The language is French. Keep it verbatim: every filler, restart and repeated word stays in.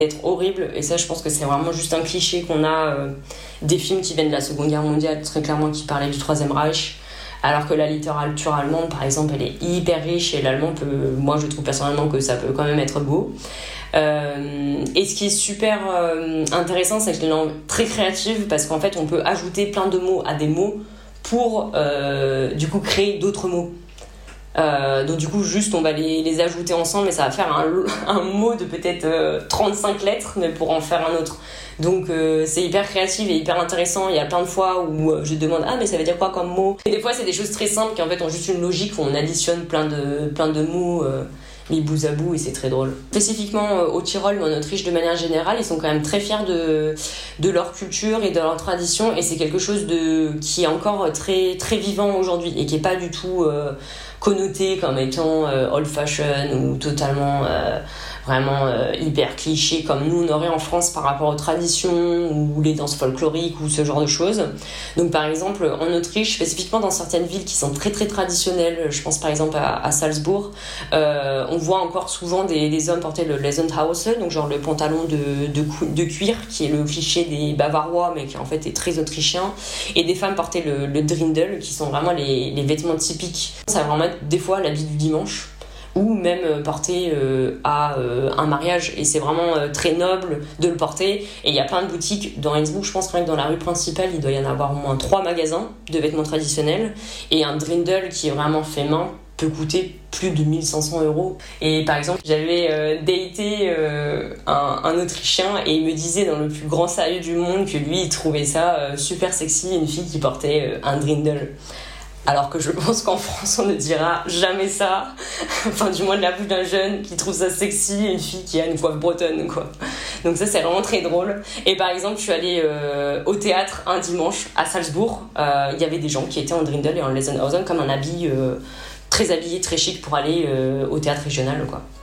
être horrible, et ça je pense que c'est vraiment juste un cliché qu'on a euh, des films qui viennent de la Seconde Guerre mondiale, très clairement, qui parlaient du Troisième Reich, alors que la littérature allemande par exemple elle est hyper riche, et l'allemand peut, moi je trouve personnellement que ça peut quand même être beau. Euh, et ce qui est super euh, intéressant, c'est que je l'ai langue très créative, parce qu'en fait on peut ajouter plein de mots à des mots pour euh, du coup créer d'autres mots. Euh, donc du coup juste on va les, les ajouter ensemble, et ça va faire un, un mot de peut-être euh, trente-cinq lettres, mais pour en faire un autre. Donc euh, c'est hyper créatif et hyper intéressant. Il y a plein de fois où euh, je demande ah mais ça veut dire quoi comme mot, et des fois c'est des choses très simples qui en fait ont juste une logique, où on additionne plein de, plein de mots euh, mis bout à bout, et c'est très drôle. Spécifiquement euh, au Tyrol, mais en Autriche de manière générale, ils sont quand même très fiers de, de leur culture et de leur tradition, et c'est quelque chose de, qui est encore très, très vivant aujourd'hui, et qui n'est pas du tout euh, connoté comme étant euh, old fashion ou totalement euh, vraiment euh, hyper cliché comme nous on aurait en France par rapport aux traditions ou les danses folkloriques ou ce genre de choses. Donc par exemple en Autriche, spécifiquement dans certaines villes qui sont très très traditionnelles, je pense par exemple à, à Salzbourg, euh, on voit encore souvent des, des hommes porter le Lesenhause, donc genre le pantalon de, de, de cuir qui est le cliché des Bavarois mais qui en fait est très autrichien, et des femmes porter le, le Dirndl qui sont vraiment les, les vêtements typiques. Ça va vraiment être des fois l'habit du dimanche, ou même porter euh, à euh, un mariage, et c'est vraiment euh, très noble de le porter. Et il y a plein de boutiques dans Innsbruck, je pense rien que dans la rue principale il doit y en avoir au moins trois magasins de vêtements traditionnels, et un Dirndl qui est vraiment fait main peut coûter plus de mille cinq cents euros. Et par exemple j'avais euh, daté euh, un, un Autrichien, et il me disait dans le plus grand sérieux du monde que lui il trouvait ça euh, super sexy, une fille qui portait euh, un Dirndl. Alors que je pense qu'en France, on ne dira jamais ça. Enfin, du moins de la bouche d'un jeune qui trouve ça sexy, une fille qui a une coiffe bretonne, quoi. Donc ça, c'est vraiment très drôle. Et par exemple, je suis allée euh, au théâtre un dimanche à Salzbourg. Il euh, y avait des gens qui étaient en Dirndl et en Lesenhausen, comme un habit euh, très habillé, très chic pour aller euh, au théâtre régional, quoi.